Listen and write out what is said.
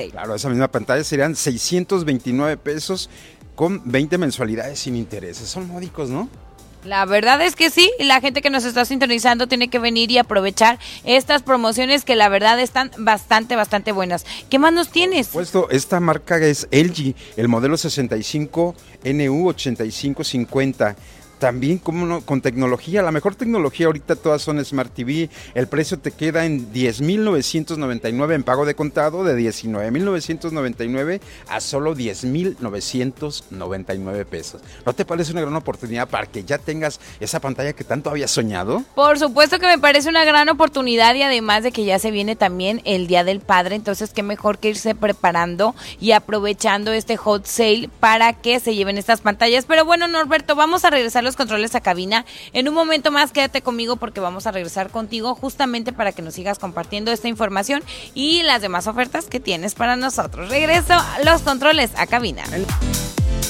Claro, esa misma pantalla serían 629 pesos con 20 mensualidades sin intereses. Son módicos, ¿no? La verdad es que sí, la gente que nos está sintonizando tiene que venir y aprovechar estas promociones que la verdad están bastante buenas. ¿Qué más nos tienes? Por supuesto, esta marca es LG, el modelo 65NU8550. También con tecnología, la mejor tecnología ahorita todas son Smart TV, el precio te queda en 10,999 en pago de contado, de 19,999 a solo 10,999 pesos. ¿No te parece una gran oportunidad para que ya tengas esa pantalla que tanto habías soñado? Por supuesto que me parece una gran oportunidad y además de que ya se viene también el Día del Padre, entonces qué mejor que irse preparando y aprovechando este hot sale para que se lleven estas pantallas. Pero bueno, Norberto, vamos a regresar los controles a cabina. En un momento más quédate conmigo porque vamos a regresar contigo justamente para que nos sigas compartiendo esta información y las demás ofertas que tienes para nosotros. Regreso los controles a cabina.